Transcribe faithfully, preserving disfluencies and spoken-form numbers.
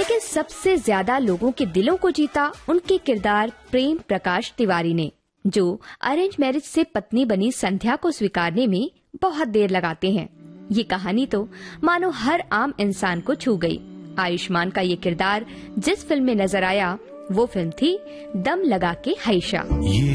लेकिन सबसे ज्यादा लोगों के दिलों को जीता उनके किरदार प्रेम प्रकाश तिवारी ने, जो अरेंज मैरिज से पत्नी बनी संध्या को स्वीकारने में बहुत देर लगाते हैं। ये कहानी तो मानो हर आम इंसान को छू गई। आयुष्मान का ये किरदार जिस फिल्म में नजर आया वो फिल्म थी दम लगा के हईशा।